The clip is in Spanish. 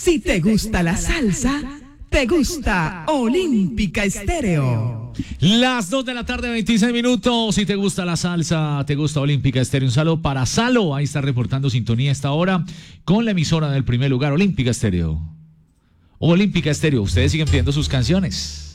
Si te gusta la salsa, te gusta Olímpica Estéreo. Las 2 de la tarde, 26 minutos. Si te gusta la salsa, te gusta Olímpica Estéreo. Un saludo para Salo. Ahí está reportando sintonía a esta hora con la emisora del primer lugar, Olímpica Estéreo. Olímpica Estéreo. Ustedes siguen pidiendo sus canciones.